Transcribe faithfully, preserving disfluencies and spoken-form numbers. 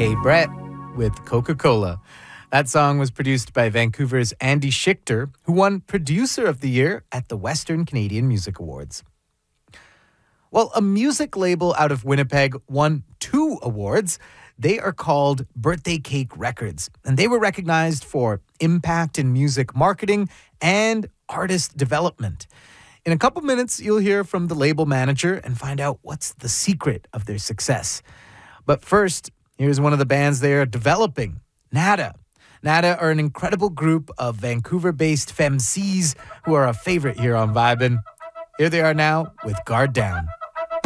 K. Brett with Coca-Cola. That song was produced by Vancouver's Andy Schichter, who won Producer of the Year at the Western Canadian Music Awards. Well, a music label out of Winnipeg won two awards. They are called Birthday Cake Records, and they were recognized for impact in music marketing and artist development. In a couple minutes, you'll hear from the label manager and find out what's the secret of their success. But first, here's one of the bands they are developing, Nada. Nada are an incredible group of Vancouver-based femcees who are a favorite here on Vibin'. Here they are now with Guard Down.